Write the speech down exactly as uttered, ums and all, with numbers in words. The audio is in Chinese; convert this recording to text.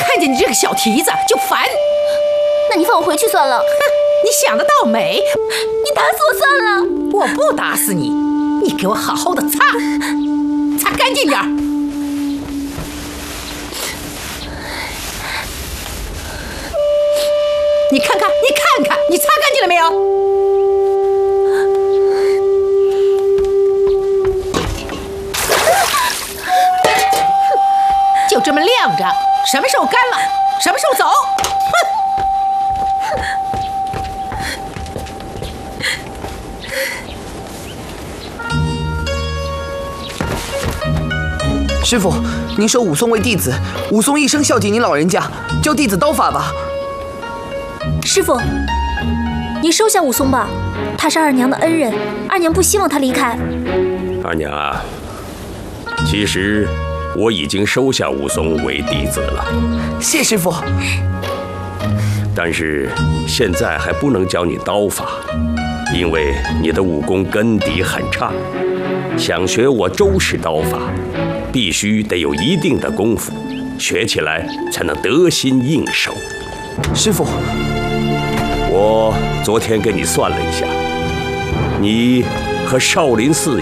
看见你这个小蹄子就烦。 那你放我回去算了。 哼，你想得倒美！ 你打死我算了。 我不打死你，你给我好好的擦，擦干净点儿。你看看，你看看，你擦干净了没有？就这么晾着，什么时候干了，什么时候走。 哼！师傅，您收武松为弟子，武松一生孝敬您老人家，教弟子刀法吧。 师傅，您收下武松吧，他是二娘的恩人，二娘不希望他离开。 二娘啊，其实我已经收下武松为弟子了。 谢师傅。 但是现在还不能教你刀法，因为你的武功根底很差。想学我周氏刀法，必须得有一定的功夫，学起来才能得心应手。 师傅， 我昨天给你算了一下，你和少林寺